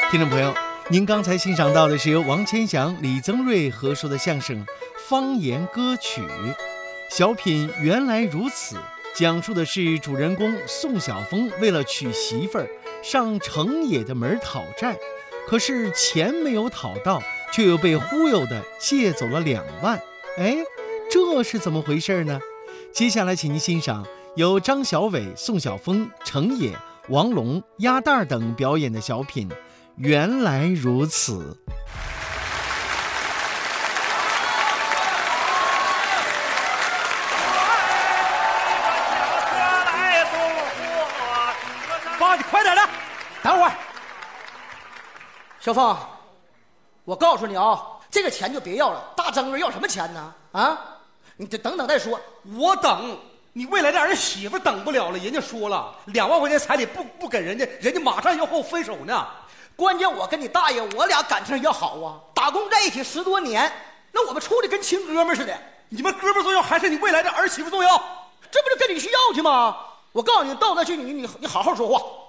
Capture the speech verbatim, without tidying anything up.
听众朋友，您刚才欣赏到的是由王千祥、李增瑞合说的相声《方言歌曲》。小品原来如此，讲述的是主人公宋晓峰为了娶媳妇儿，上城野的门讨债，可是钱没有讨到，却又被忽悠的借走了两万。哎，这是怎么回事呢？接下来请您欣赏由张小伟、宋晓峰、程野、王龙、鸭蛋等表演的小品《原来如此》。 爸，你快点的，等会儿。小凤，我告诉你啊，这个钱就别要了，大增瑞要什么钱呢？啊，你得等等再说。 我等你未来的儿媳妇等不了了，人家说了两万块钱彩礼不不给人家，人家马上要和我分手呢。 关键我跟你大爷，我俩感情要好啊，打工在一起十多年，那我们处的跟亲哥们似的。 你们哥们重要还是你未来的儿媳妇重要？ 这不就跟你去要去吗？我告诉你，到那去你你你好好说话。